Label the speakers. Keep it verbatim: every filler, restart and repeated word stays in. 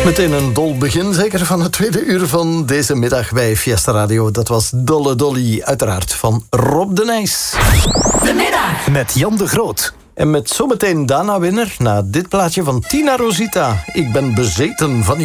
Speaker 1: Meteen een dol begin, zeker van het tweede uur van deze middag bij Fiesta Radio. Dat was Dolle Dolly, uiteraard van Rob de Nijs.
Speaker 2: De middag
Speaker 3: met Jan de Groot.
Speaker 1: En met zometeen Dana Winner na dit plaatje van Tina Rosita. Ik ben bezeten van